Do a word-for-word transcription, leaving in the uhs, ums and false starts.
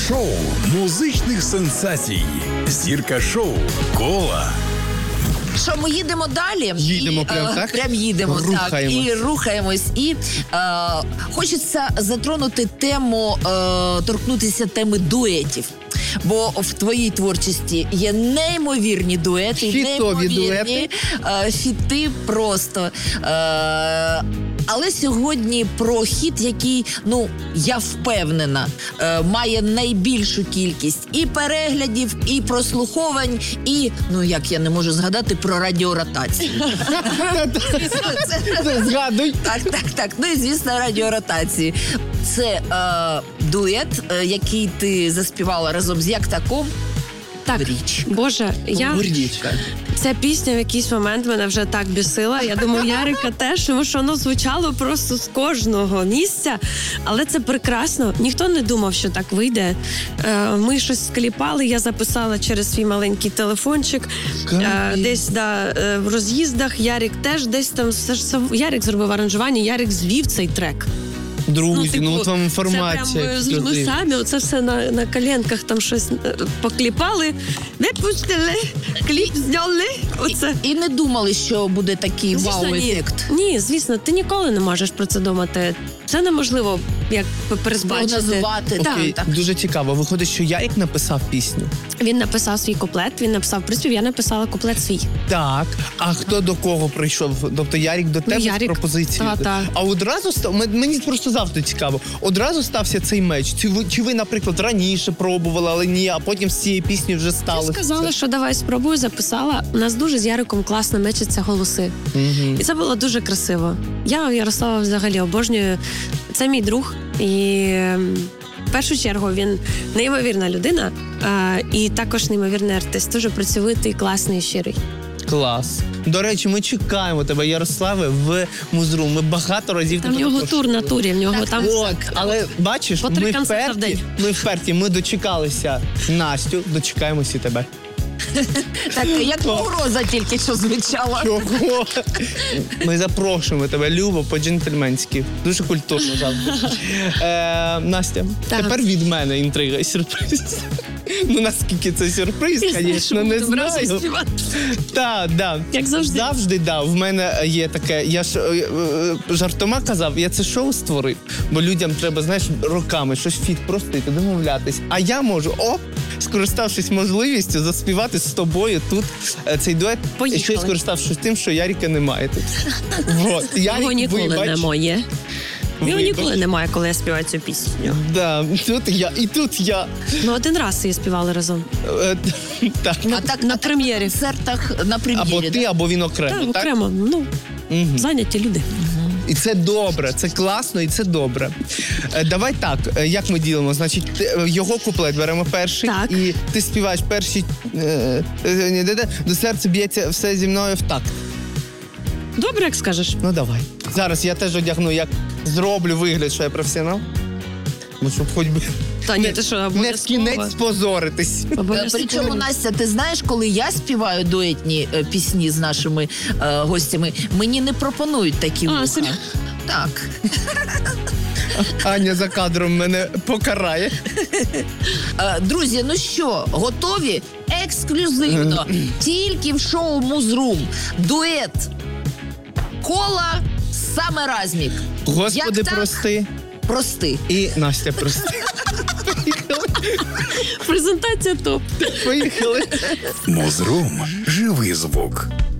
Шоу музичних сенсацій. Зірка шоу Кола. Що, ми їдемо далі? Їдемо і, прям е, так? Прям їдемо, Рухаємось. так. І рухаємось. І е, хочеться затронути тему, е, торкнутися теми дуетів. Бо в твоїй творчості є неймовірні дуети, Хітові неймовірні дуети. е, хіти просто. Е, але сьогодні про хіт, який, ну, я впевнена, е, має найбільшу кількість і переглядів, і прослуховань, і, ну, як я не можу згадати, про радіоротацію. Згадуй. Так, так, так. Ну і, звісно, радіоротації. Це е, дует, е, який ти заспівала разом з Яктаком. Так, Річ. Боже, я... Гордічка. Ця пісня в якийсь момент мене вже так бісила. Я думаю, Ярика теж, тому що воно звучало просто з кожного місця. Але це прекрасно. Ніхто не думав, що так вийде. Е, Ми щось скліпали, я записала через свій маленький телефончик. Е, Десь да, е, в роз'їздах Ярик теж десь там. Все ж сам- Ярик зробив аранжування, Ярик звів цей трек. Друзі, ну, от вам Це інформація. прям, е, ми самі оце все на, на коленках там щось е, покліпали, випустили, кліп зняли. Оце. І не думали, що буде такий Звісно, вау-ефект. Ні. ні, звісно, ти ніколи не можеш про це думати. Це неможливо, як передбачити. Прогнозувати. Окей, Так, так. дуже цікаво. Виходить, що Ярик написав пісню. Він написав свій куплет, він написав приспів, я написала куплет свій. Так, а хто до кого прийшов? Тобто Ярик до тебе Ярик. з пропозицією? Та, та. А одразу став, м- мені просто завжди цікаво, одразу стався цей меч? Чи ви, чи ви, наприклад, раніше пробували, але ні, а потім з цієї пісні вже Я стали? сказала, що давай спробую, записала. У нас дуже з Яриком класно мечаться голоси. Угу. І це було дуже красиво. Я Ярослава взагалі обожнюю. Це мій друг. І ем, в першу чергу він неймовірна людина а, і також неймовірний артист. Дуже працьовитий, класний, щирий. Клас. До речі, ми чекаємо тебе, Ярославе, в Музру. Ми багато разів Там в тебе нього запрошували. тур на турі, в нього там От, але бачиш, По три ми концерти в вперті, день. ми вперті, ми дочекалися Настю, дочекаємося і тебе. Так, як погроза тільки що звучала. Чого? Ми запрошуємо тебе, Любо, по-джентльменськи. Дуже культурно завжди. Е, Настя, Так. тепер від мене інтрига і сюрприз. Ну, наскільки це сюрприз, звісно, не знаю. Так, так. Як завжди. Завжди, да. В мене є таке, я ж е, е, жартома казав, я це шоу створив, бо людям треба, знаєш, роками щось фіт простити, домовлятись. А я можу, оп, скориставшись можливістю, заспівати з тобою тут е, цей дует. Поїхали. Ще й скориставшись тим, що Ярика немає тут. Вот. Його Ярик, ніколи вибач. немає. Його Вибач. ніколи немає, коли я співаю цю пісню. Да, тут я, і тут я. Ну, один раз її співали разом. Е, так. А так на а так прем'єрі. концертах на прем'єрі. Або ти, да? або він окремо. Так, так? окремо. Ну, Мгм. зайняті люди. І це добре, це класно і це добре. Е, давай так, е, як ми ділимо? Значить, ти- е, його куплет беремо перший, Так. і ти співаєш перші е, е, ні, де-де, до серця б'ється все зі мною в такт. Добре, як скажеш. Ну давай. Зараз я теж одягну, як зроблю вигляд, що я професіонал. Ну, щоб хоч би Та ні, не, ти що, не в обов'язково. кінець позоритись. Е, Обов'язково. Причому, Настя, ти знаєш, коли я співаю дуетні е, пісні з нашими е, гостями, мені не пропонують такі А, вуха. серйозно? Так. Аня за кадром мене покарає. Е, Друзі, ну що, готові? Ексклюзивно. Тільки в шоу Музрум. Дует Кола саме Размік. Господи, Як так? прости. Прости. І Настя, прости. Поїхали. Презентація топ. Поїхали. Музрум. Живий звук.